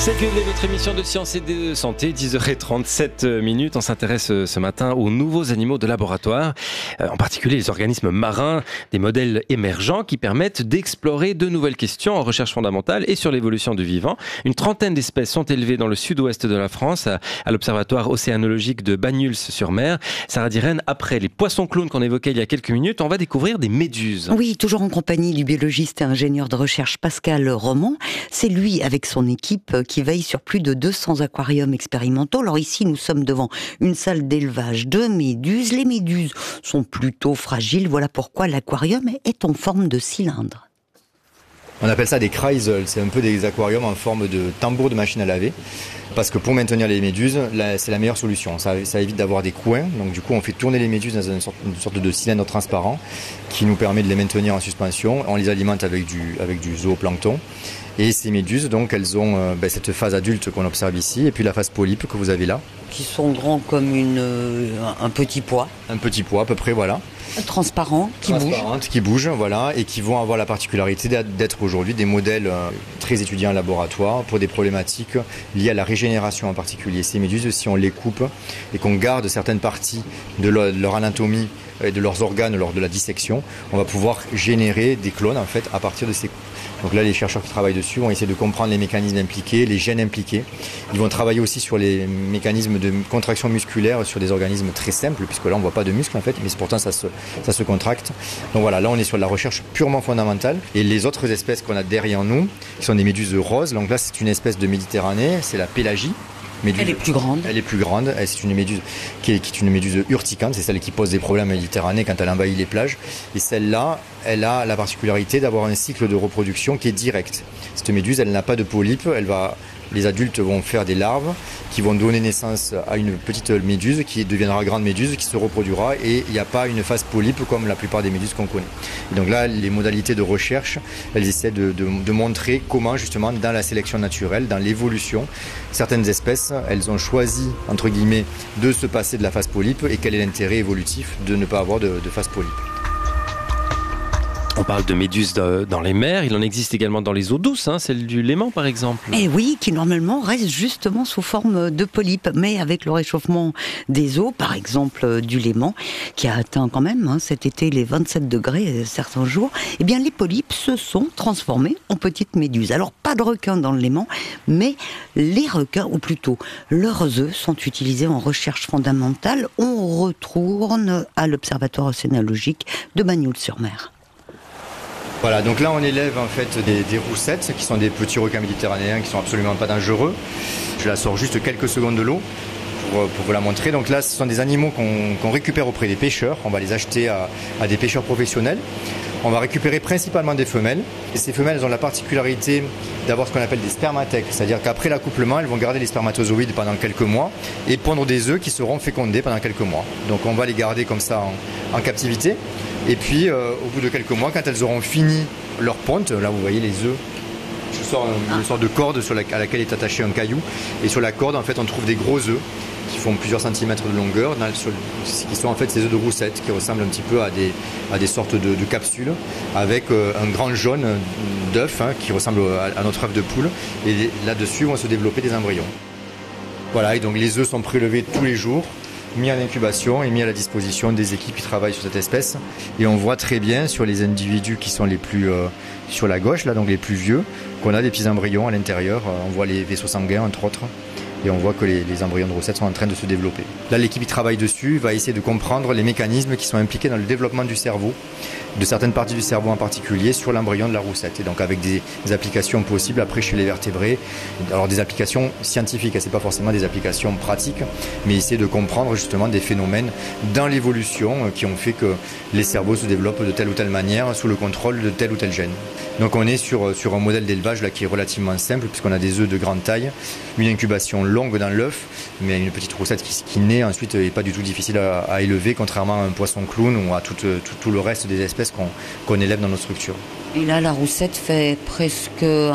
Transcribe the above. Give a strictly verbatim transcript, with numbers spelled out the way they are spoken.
C'est que votre émission de science et de santé, dix heures trente-sept minutes. On s'intéresse ce matin aux nouveaux animaux de laboratoire, en particulier les organismes marins, des modèles émergents qui permettent d'explorer de nouvelles questions en recherche fondamentale et sur l'évolution du vivant. Une trentaine d'espèces sont élevées dans le sud-ouest de la France, à l'Observatoire océanologique de Banyuls-sur-Mer. Sarah Dirène, après les poissons clowns qu'on évoquait il y a quelques minutes, on va découvrir des méduses. Oui, toujours en compagnie du biologiste et ingénieur de recherche Pascal Roman. C'est lui, avec son équipe, qui veille sur plus de deux cents aquariums expérimentaux. Alors ici, nous sommes devant une salle d'élevage de méduses. Les méduses sont plutôt fragiles. Voilà pourquoi l'aquarium est en forme de cylindre. On appelle ça des kreisel, c'est un peu des aquariums en forme de tambour de machine à laver. Parce que pour maintenir les méduses, c'est la meilleure solution. Ça, ça évite d'avoir des coins. Donc du coup, on fait tourner les méduses dans une sorte, une sorte de cylindre transparent qui nous permet de les maintenir en suspension. On les alimente avec du, avec du zooplancton. Et ces méduses, donc, elles ont euh, ben, cette phase adulte qu'on observe ici, et puis la phase polype que vous avez là. Qui sont grands comme une, euh, un petit pois. Un petit pois, à peu près, voilà. Transparent, qui bouge. Transparentes, qui bougent, voilà, et qui vont avoir la particularité d'être aujourd'hui des modèles euh, très étudiés en laboratoire pour des problématiques liées à la régénération en particulier. Ces méduses, si on les coupe et qu'on garde certaines parties de leur, de leur anatomie et de leurs organes lors de la dissection, on va pouvoir générer des clones en fait à partir de ces coupes. Donc là, les chercheurs qui travaillent dessus vont essayer de comprendre les mécanismes impliqués, les gènes impliqués. Ils vont travailler aussi sur les mécanismes de contraction musculaire sur des organismes très simples, puisque là, on ne voit pas de muscles en fait, mais pourtant ça se, ça se contracte. Donc voilà, là, on est sur de la recherche purement fondamentale. Et les autres espèces qu'on a derrière nous, qui sont des méduses roses, donc là, c'est une espèce de Méditerranée, c'est la pélagie. Méduse. Elle est plus grande. Elle est plus grande. C'est une méduse qui est, qui est une méduse urticante. C'est celle qui pose des problèmes en Méditerranée quand elle envahit les plages. Et celle-là, elle a la particularité d'avoir un cycle de reproduction qui est direct. Cette méduse, elle n'a pas de polype. Elle va, les adultes vont faire des larves qui vont donner naissance à une petite méduse qui deviendra grande méduse, qui se reproduira. Et il n'y a pas une phase polype comme la plupart des méduses qu'on connaît. Et donc là, les modalités de recherche, elles essaient de, de, de montrer comment justement dans la sélection naturelle, dans l'évolution, certaines espèces, elles ont choisi, entre guillemets, de se passer de la phase polype et quel est l'intérêt évolutif de ne pas avoir de, de phase polype. On parle de méduses dans les mers, il en existe également dans les eaux douces, hein, celle du Léman par exemple. Et oui, qui normalement reste justement sous forme de polypes, mais avec le réchauffement des eaux, par exemple du Léman, qui a atteint quand même hein, cet été les vingt-sept degrés certains jours, eh bien les polypes se sont transformés en petites méduses. Alors pas de requins dans le Léman, mais les requins, ou plutôt leurs œufs, sont utilisés en recherche fondamentale. On retourne à l'Observatoire océanologique de Banyuls-sur-Mer. Voilà, donc là on élève en fait des, des roussettes qui sont des petits requins méditerranéens qui sont absolument pas dangereux. Je la sors juste quelques secondes de l'eau pour, pour vous la montrer. Donc là ce sont des animaux qu'on qu'on récupère auprès des pêcheurs. On va les acheter à, à des pêcheurs professionnels. On va récupérer principalement des femelles. Et ces femelles elles ont la particularité d'avoir ce qu'on appelle des spermatèques. C'est-à-dire qu'après l'accouplement, elles vont garder les spermatozoïdes pendant quelques mois et pondre des œufs qui seront fécondés pendant quelques mois. Donc on va les garder comme ça en, en captivité. Et puis euh, au bout de quelques mois, quand elles auront fini leur ponte, là vous voyez les œufs, je sors une, une sorte de corde sur la, à laquelle est attaché un caillou. Et sur la corde en fait on trouve des gros œufs qui font plusieurs centimètres de longueur, dans, sur, qui sont en fait ces œufs de roussette qui ressemblent un petit peu à des, à des sortes de, de capsules avec euh, un grand jaune d'œuf hein, qui ressemble à, à notre œuf de poule. Et là-dessus vont se développer des embryons. Voilà, et donc les œufs sont prélevés tous les jours, mis en incubation et mis à la disposition des équipes qui travaillent sur cette espèce. Et on voit très bien sur les individus qui sont les plus euh, sur la gauche, là, donc les plus vieux, qu'on a des petits embryons à l'intérieur. On voit les vaisseaux sanguins entre autres. Et on voit que les, les embryons de roussette sont en train de se développer. Là, l'équipe qui travaille dessus va essayer de comprendre les mécanismes qui sont impliqués dans le développement du cerveau, de certaines parties du cerveau en particulier, sur l'embryon de la roussette. Et donc avec des, des applications possibles après chez les vertébrés. Alors des applications scientifiques, c'est pas forcément des applications pratiques, mais essayer de comprendre justement des phénomènes dans l'évolution qui ont fait que les cerveaux se développent de telle ou telle manière sous le contrôle de tel ou tel gène. Donc on est sur, sur un modèle d'élevage là qui est relativement simple puisqu'on a des œufs de grande taille, une incubation longue dans l'œuf, mais une petite roussette qui, qui naît ensuite et pas du tout difficile à, à élever, contrairement à un poisson clown ou à tout, tout, tout le reste des espèces qu'on qu'on élève dans nos structures. Et là, la roussette fait presque